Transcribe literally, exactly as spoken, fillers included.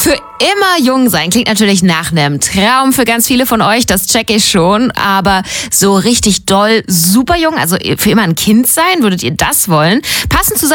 Für immer jung sein klingt natürlich nach einem Traum für ganz viele von euch, das check ich schon. Aber so richtig doll super jung, also für immer ein Kind sein, würdet ihr das wollen? Passend zu